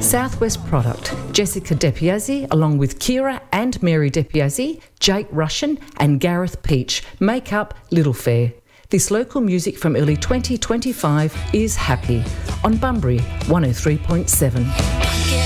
Southwest Product. Jessica DePiazzi, along with Kira and Mary DePiazzi, Jake Russian and Gareth Peach, make up Little Fair. This local music from early 2025 is Happy on Bunbury 103.7.